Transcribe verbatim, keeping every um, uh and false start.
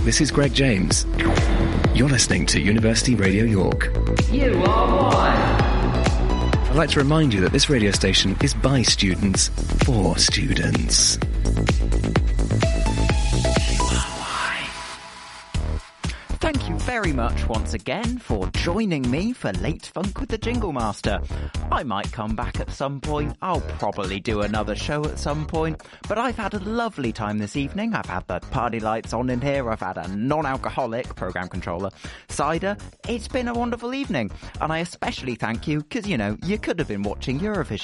this is Greg James. You're listening to University Radio York. You are one. I'd like to remind you that this radio station is by students, for students. Thank you very much once again for joining me for Late Funk with the Jingle Master. I might come back at some point. I'll probably do another show at some point. But I've had a lovely time this evening. I've had the party lights on in here. I've had a non-alcoholic program controller cider. It's been a wonderful evening. And I especially thank you because, you know, you could have been watching Eurovision.